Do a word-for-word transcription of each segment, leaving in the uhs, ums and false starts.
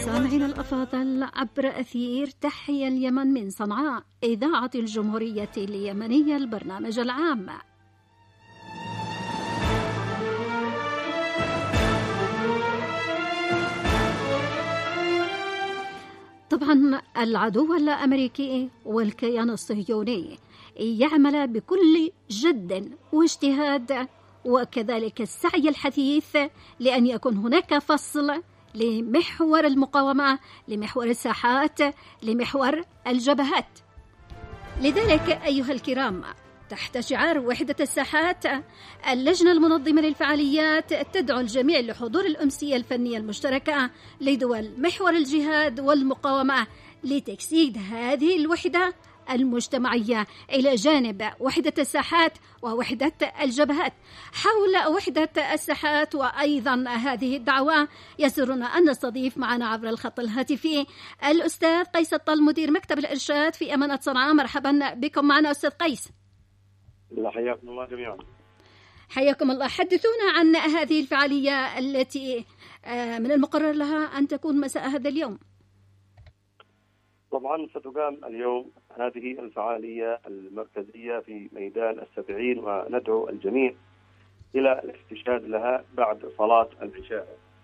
مستمعينا الأفاضل عبر أثير تحيا اليمن من صنعاء، إذاعة الجمهورية اليمنية، البرنامج العام. طبعا العدو الأمريكي والكيان الصهيوني يعمل بكل جد واجتهاد وكذلك السعي الحثيث لأن يكون هناك فصل لمحور المقاومة، لمحور الساحات، لمحور الجبهات. لذلك أيها الكرام، تحت شعار وحدة الساحات، اللجنة المنظمة للفعاليات تدعو الجميع لحضور الأمسية الفنية المشتركة لدول محور الجهاد والمقاومة لتجسيد هذه الوحدة المجتمعية إلى جانب وحدة الساحات ووحدة الجبهات. حول وحدة الساحات وأيضا هذه الدعوة يسرنا أن نستضيف معنا عبر الخط الهاتفي الأستاذ قيس الطل، مدير مكتب الإرشاد في أمانة صنعاء. مرحبا بكم معنا أستاذ قيس. حياكم الله جميعا. حياكم الله. حدثونا عن هذه الفعالية التي من المقرر لها أن تكون مساء هذا اليوم. طبعا ستقام اليوم هذه الفعالية المركزية في ميدان السبعين، وندعو الجميع إلى الاستشهاد لها بعد صلاة العشاء.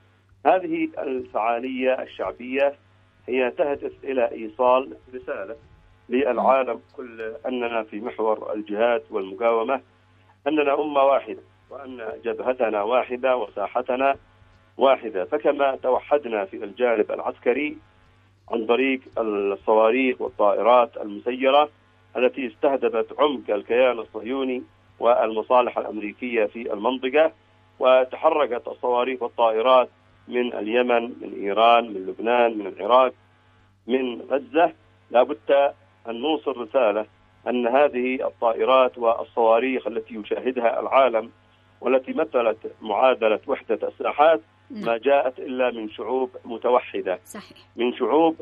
هذه الفعالية الشعبية هي تهدف إلى إيصال رسالة للعالم كل أننا في محور الجهاد والمقاومة، أننا أمة واحدة، وأن جبهتنا واحدة وساحتنا واحدة. فكما توحدنا في الجانب العسكري عن طريق الصواريخ والطائرات المسيرة التي استهدفت عمق الكيان الصهيوني والمصالح الأمريكية في المنطقة، وتحركت الصواريخ والطائرات من اليمن، من إيران، من لبنان، من العراق، من غزة، لابد أن نوصل رسالة أن هذه الطائرات والصواريخ التي يشاهدها العالم والتي مثلت معادلة وحدة الساحات ما جاءت إلا من شعوب متوحدة. صحيح. من شعوب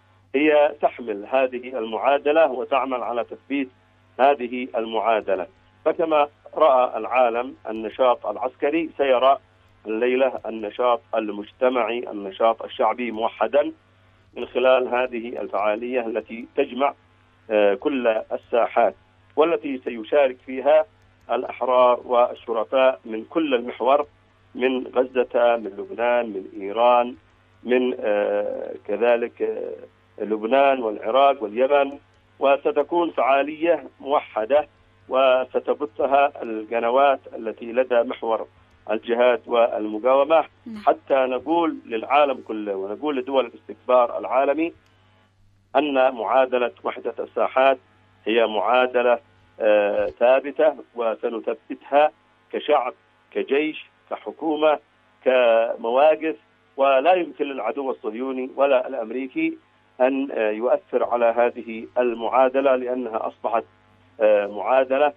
هي تحمل هذه المعادلة وتعمل على تثبيت هذه المعادلة. فكما رأى العالم النشاط العسكري، سيرى الليلة النشاط المجتمعي، النشاط الشعبي موحدا من خلال هذه الفعالية التي تجمع كل الساحات، والتي سيشارك فيها الأحرار والشرفاء من كل المحور، من غزة، من لبنان، من إيران، من آه كذلك آه لبنان والعراق واليمن. وستكون فعالية موحدة وستبثها القنوات التي لدى محور الجهاد والمقاومة، حتى نقول للعالم كله ونقول لدول الاستكبار العالمي أن معادلة وحدة الساحات هي معادلة آه ثابتة، وسنثبتها كشعب، كجيش، كحكومة، كمواقف. ولا يمكن للعدو الصهيوني ولا الأمريكي أن يؤثر على هذه المعادلة، لأنها أصبحت معادلة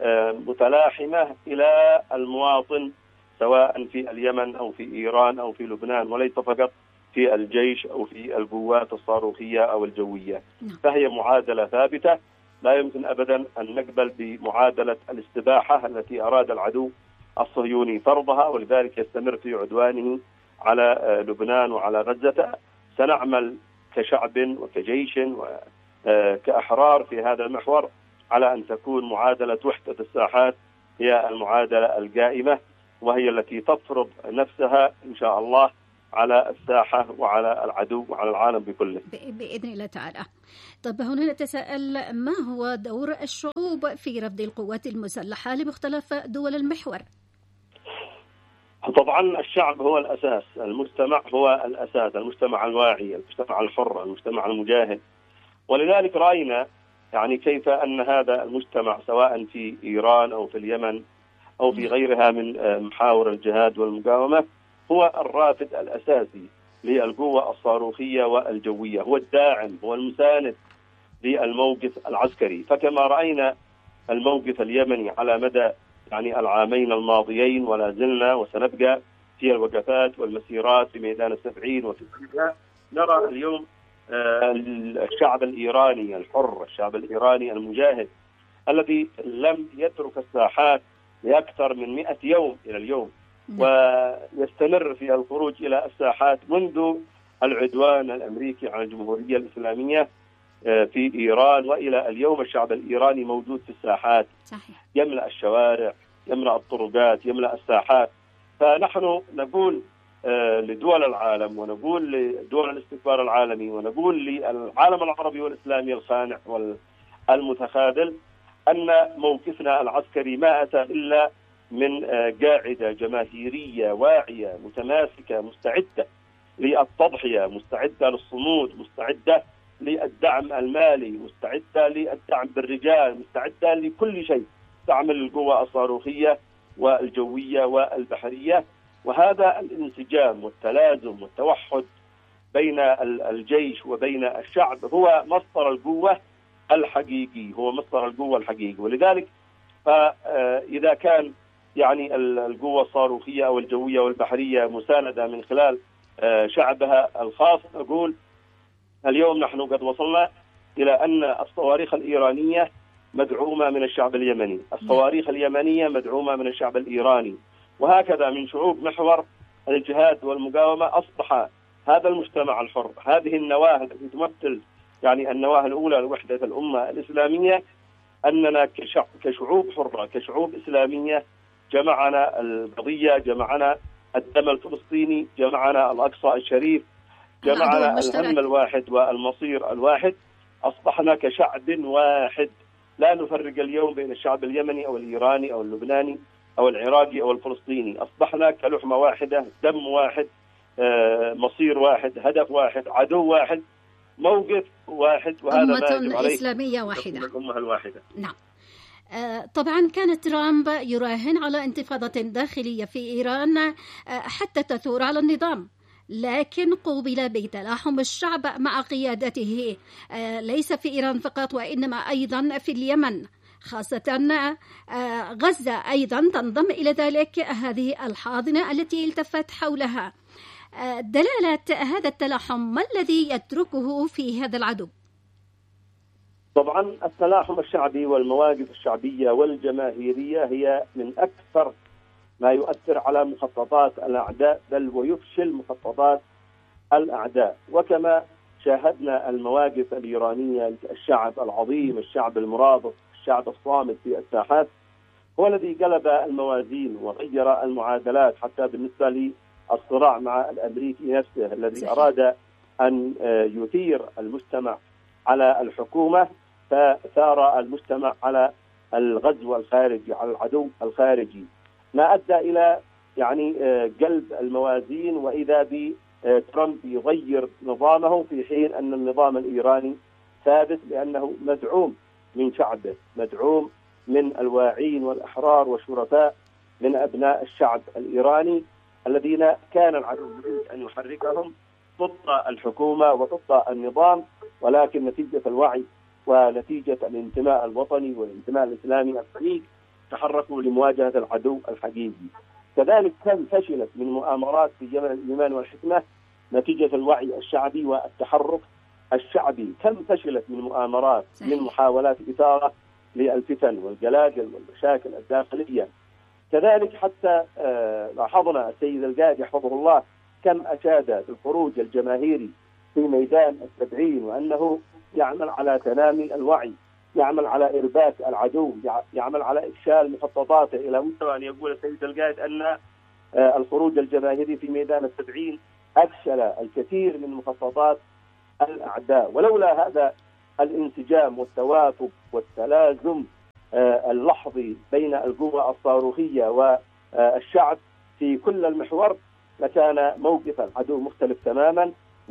متلاحمة إلى المواطن، سواء في اليمن أو في إيران أو في لبنان، وليس فقط في الجيش أو في القوات الصاروخية أو الجوية. فهي معادلة ثابتة، لا يمكن أبدا أن نقبل بمعادلة الاستباحة التي أراد العدو الصهيوني فرضها، ولذلك يستمر في عدوانه على لبنان وعلى غزة. سنعمل كشعب وكجيش وكأحرار في هذا المحور على أن تكون معادلة وحدة الساحات هي المعادلة القائمة، وهي التي تفرض نفسها إن شاء الله على الساحة وعلى العدو وعلى العالم بكله بإذن الله تعالى. طب هنا نتساءل، ما هو دور الشعوب في رفض القوات المسلحة لمختلف دول المحور؟ طبعا الشعب هو الأساس، المجتمع هو الأساس، المجتمع الواعي، المجتمع الحر، المجتمع المجاهد. ولذلك رأينا يعني كيف أن هذا المجتمع سواء في إيران أو في اليمن أو في غيرها من محاور الجهاد والمقاومة هو الرافد الأساسي للقوة الصاروخية والجوية، هو الداعم، هو المساند للموقف العسكري. فكما رأينا الموقف اليمني على مدى يعني العامين الماضيين، ولا زلنا وسنبقى في الوقفات والمسيرات في ميدان السبعين وفي سوريا، نرى اليوم الشعب الإيراني الحر، الشعب الإيراني المجاهد الذي لم يترك الساحات لأكثر من مئة يوم إلى اليوم، ويستمر في الخروج إلى الساحات منذ العدوان الأمريكي على الجمهورية الإسلامية في إيران، وإلى اليوم الشعب الإيراني موجود في الساحات. صحيح. يملأ الشوارع، يملأ الطرقات، يملأ الساحات. فنحن نقول لدول العالم، ونقول لدول الاستكبار العالمي، ونقول للعالم العربي والإسلامي الخانع والمتخاذل أن موقفنا العسكري ما أتى إلا من قاعدة جماهيرية واعية متماسكة مستعدة للتضحية، مستعدة للصمود، مستعدة للدعم المالي، مستعدة للدعم بالرجال، مستعدة لكل شيء تعمل القوى الصاروخية والجوية والبحرية. وهذا الانسجام والتلازم والتوحد بين الجيش وبين الشعب هو مصدر القوة الحقيقي، هو مصدر القوة الحقيقي. ولذلك فإذا كان يعني القوة الصاروخية أو الجوية والبحرية مساندة من خلال شعبها الخاص، أقول اليوم نحن قد وصلنا إلى أن الصواريخ الإيرانية مدعومة من الشعب اليمني، الصواريخ اليمنية مدعومة من الشعب الإيراني، وهكذا من شعوب محور الجهاد والمقاومة. أصبح هذا المجتمع الحر، هذه النواة التي تمثل يعني النواة الأولى لوحدة الأمة الإسلامية، أننا كشعوب حرة، كشعوب إسلامية، جمعنا القضية، جمعنا الدم الفلسطيني، جمعنا الأقصى الشريف، جمعنا الهم الواحد والمصير الواحد. أصبحنا كشعب واحد، لا نفرق اليوم بين الشعب اليمني أو الإيراني أو اللبناني أو العراقي أو الفلسطيني. أصبحنا كلحمة واحدة، دم واحد، مصير واحد، هدف واحد، عدو واحد، موقف واحد. وهذا أمة ما يجب عليه إسلامية واحدة. الأمة الواحدة. نعم. طبعا كان ترامب يراهن على انتفاضة داخلية في إيران حتى تثور على النظام، لكن قوبل بتلاحم الشعب مع قيادته، ليس في إيران فقط وإنما أيضا في اليمن، خاصة غزة أيضا تنضم إلى ذلك هذه الحاضنة التي التفت حولها. دلالة هذا التلاحم ما الذي يتركه في هذا العدو؟ طبعا التلاحم الشعبي والمواقف الشعبية والجماهيرية هي من أكثر ما يؤثر على مخططات الأعداء، بل ويفشل مخططات الأعداء. وكما شاهدنا المواقف الإيرانية، الشعب العظيم، الشعب المرابط، الشعب الصامت في الساحات هو الذي قلب الموازين وغير المعادلات، حتى بالنسبة للصراع مع الأمريكي نفسه الذي أراد أن يثير المجتمع على الحكومة، فثار المجتمع على الغزو الخارجي، على العدو الخارجي، ما أدى إلى يعني قلب الموازين، وإذا بترامب يغير نظامه في حين أن النظام الإيراني ثابت، لأنه مدعوم من شعبه، مدعوم من الواعين والأحرار والشرفاء من أبناء الشعب الإيراني الذين كان العدو يريد أن يحركهم ضد الحكومة وضد النظام، ولكن نتيجة الوعي ونتيجة الانتماء الوطني والانتماء الإسلامي الحقيقي تحركوا لمواجهة العدو الحقيقي. كذلك كم فشلت من مؤامرات في اليمن والحكمة نتيجة الوعي الشعبي والتحرك الشعبي، كم فشلت من مؤامرات، من محاولات إثارة للفتن والجلاجل والمشاكل الداخلية. كذلك حتى آه لاحظنا السيد القائد يحفظه الله كم أشاد بالخروج الجماهيري في ميدان التدعيم، وأنه يعمل على تنامي الوعي، يعمل على إرباك العدو، يعمل على إفشال مخططاته، إلى مستوى أن يقول السيد القائد أن الخروج الجماهيري في ميدان التدعيم أفشل الكثير من مخططات الأعداء. ولولا هذا الانسجام والتوافق والتلازم اللحظي بين القوى الصاروخية والشعب في كل المحور لكان موقف العدو مختلف تماما،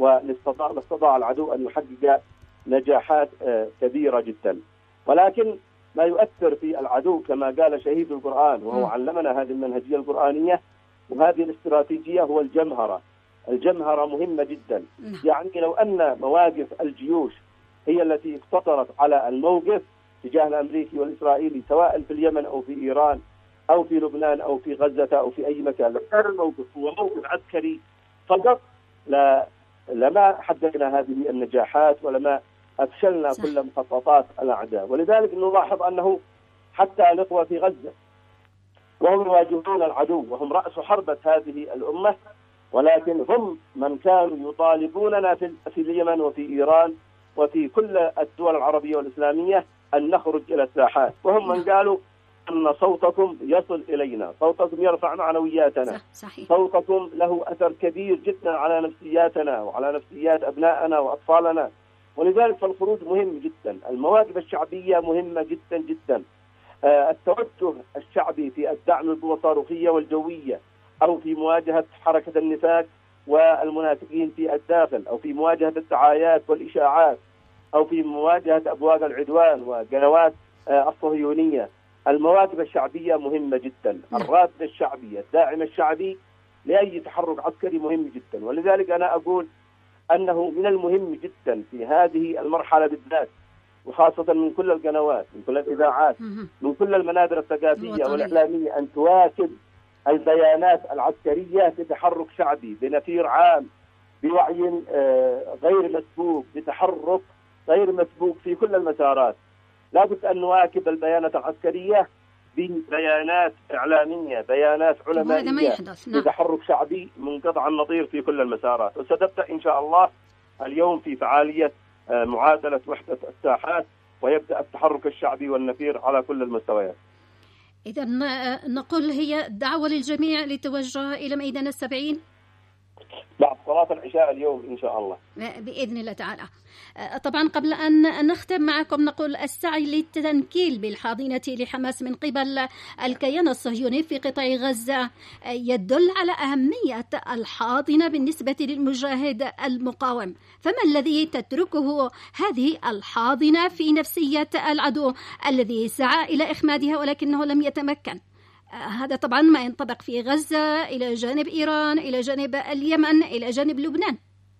واستطاع العدو أن يحقق نجاحات كبيرة جدا. ولكن ما يؤثر في العدو كما قال شهيد القرآن، وهو علمنا هذه المنهجية القرآنية وهذه الاستراتيجية، هو الجمهرة. الجمهرة مهمة جدا. يعني لو أن مواقف الجيوش هي التي اقتصرت على الموقف تجاه الأمريكي والإسرائيلي سواء في اليمن أو في إيران أو في لبنان أو في غزة أو في أي مكان، لو كان الموقف هو موقف عسكري فقط لا لما حققنا هذه النجاحات ولما أفشلنا صح. كل مخططات الأعداء. ولذلك نلاحظ أنه حتى الإخوة في غزة وهم يواجهون العدو وهم رأس حربة هذه الأمة، ولكن هم من كانوا يطالبوننا في في اليمن وفي إيران وفي كل الدول العربية والإسلامية أن نخرج إلى الساحات، وهم من قالوا أن صوتكم يصل إلينا، صوتكم يرفع معنوياتنا، صحيح. صوتكم له أثر كبير جدا على نفسياتنا وعلى نفسيات أبنائنا وأطفالنا، ولذلك فالخروج مهم جدا. المواقف الشعبية مهمة جدا جدا. آه التوجه الشعبي في الدعم القوى الصاروخية والجوية، أو في مواجهة حركة النفاق والمنافقين في الداخل، أو في مواجهة الدعايات والإشاعات، أو في مواجهة أبواق العدوان وقنوات آه الصهيونية. المواقف الشعبية مهمة جدا. الرابطة الشعبية، الداعم الشعبي لأي تحرك عسكري مهم جدا. ولذلك أنا أقول أنه من المهم جدا في هذه المرحلة بالذات، وخاصة من كل القنوات، من كل الإذاعات، من كل المنابر الثقافية والإعلامية، أن تواكب البيانات العسكرية بتحرك شعبي، بنفير عام، بوعي غير مسبوق، بتحرك غير مسبوق في كل المسارات. لابد أن نواكب البيانات العسكرية ببيانات إعلامية، بيانات علمائية، بتحرك شعبي منقطع النظير في كل المسارات. وستبدأ إن شاء الله اليوم في فعالية معادلة وحدة الساحات، ويبدأ التحرك الشعبي والنفير على كل المستويات. إذا نقول هي دعوة للجميع للتوجه إلى ميدان السبعين بعد صلاة العشاء اليوم إن شاء الله بإذن الله تعالى. طبعا قبل أن نختم معكم نقول السعي للتنكيل بالحاضنة لحماس من قبل الكيان الصهيوني في قطاع غزة يدل على أهمية الحاضنة بالنسبة للمجاهد المقاوم، فما الذي تتركه هذه الحاضنة في نفسية العدو الذي سعى إلى إخمادها ولكنه لم يتمكن؟ هذا طبعا ما ينطبق في غزة إلى جانب إيران، إلى جانب اليمن، إلى جانب لبنان.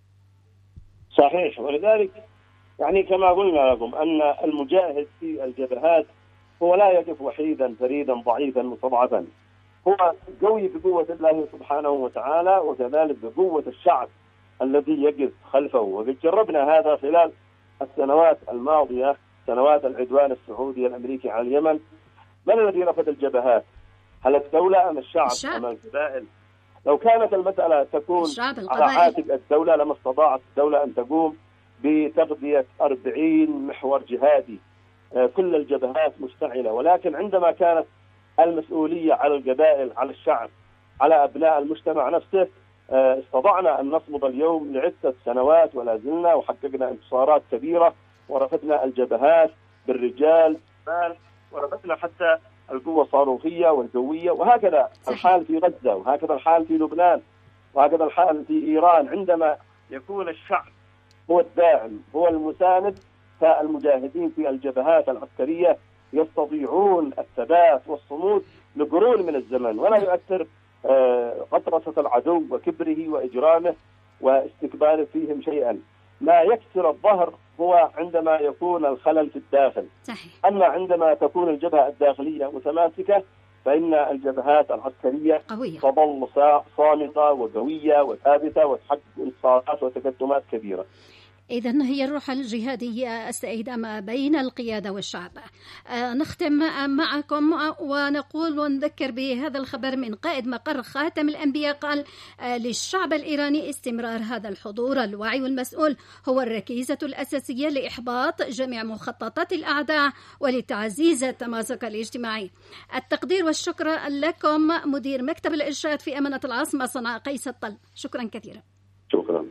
صحيح. ولذلك يعني كما قلنا لكم أن المجاهد في الجبهات هو لا يقف وحيدا فريدا ضعيفا مستضعفا، هو قوي بقوة الله سبحانه وتعالى، وكذلك بقوة الشعب الذي يقف خلفه. وقد جربنا هذا خلال السنوات الماضية، سنوات العدوان السعودي الأمريكي على اليمن. من الذي رفض الجبهات؟ هل الدولة أم الشعب, الشعب. أم القبائل؟ لو كانت المسألة تكون على عاتق الدولة لما استطاعت الدولة أن تقوم بتغذية أربعين محور جهادي، كل الجبهات مشتعلة. ولكن عندما كانت المسؤولية على القبائل، على الشعب، على أبناء المجتمع نفسه، استطعنا أن نصمد اليوم لعدة سنوات ولا زلنا، وحققنا انتصارات كبيرة، ورفضنا الجبهات بالرجال ورفضنا حتى القوة الصاروخية والجوية. وهكذا الحال في غزة، وهكذا الحال في لبنان، وهكذا الحال في إيران. عندما يكون الشعب هو الداعم، هو المساند، فالمجاهدين في الجبهات العسكرية يستطيعون الثبات والصمود لقرون من الزمن، ولا يؤثر قطرسة العدو وكبره وإجرامه واستكباره فيهم شيئا. ما يكسر الظهر هو عندما يكون الخلل في الداخل. صحيح. أما عندما تكون الجبهة الداخلية متماسكة فإن الجبهات العسكرية قوية، تظل صامتة وقوية وثابتة وتحقق انتصارات وتقدمات كبيرة. إذن هي الروح الجهادية السائدة ما بين القيادة والشعب. آه نختم معكم ونقول ونذكر بهذا الخبر من قائد مقر خاتم الأنبياء، قال آه للشعب الإيراني استمرار هذا الحضور الواعي والمسؤول هو الركيزة الأساسية لإحباط جميع مخططات الأعداء ولتعزيز التماسك الاجتماعي. التقدير والشكر لكم مدير مكتب الإرشاد في أمانة العاصمة صنعاء قيس الطل، شكرا كثيرا. شكرا.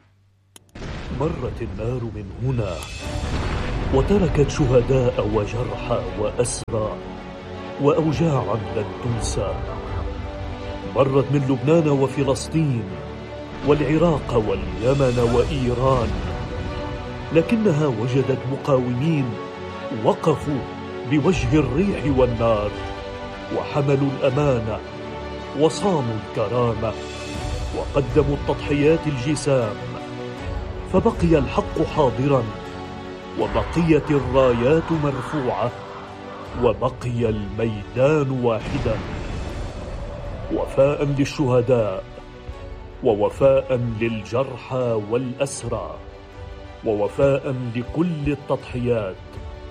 مرت النار من هنا وتركت شهداء وجرحى وأسرى وأوجاعا لن تنسى. مرت من لبنان وفلسطين والعراق واليمن وإيران، لكنها وجدت مقاومين وقفوا بوجه الريح والنار وحملوا الأمانة وصانوا الكرامة وقدموا التضحيات الجسام، فبقي الحق حاضرا وبقيت الرايات مرفوعة وبقي الميدان واحدا، وفاء للشهداء ووفاء للجرحى والأسرى ووفاء لكل التضحيات.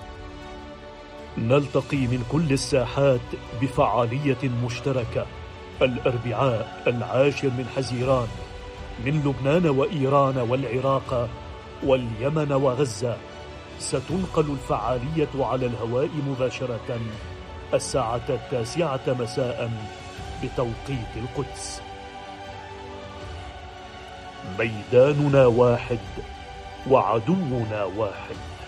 نلتقي من كل الساحات بفعالية مشتركة الأربعاء العاشر من حزيران، من لبنان وإيران والعراق واليمن وغزة، ستنقل الفعالية على الهواء مباشرة الساعة التاسعة مساء بتوقيت القدس. ميداننا واحد وعدونا واحد.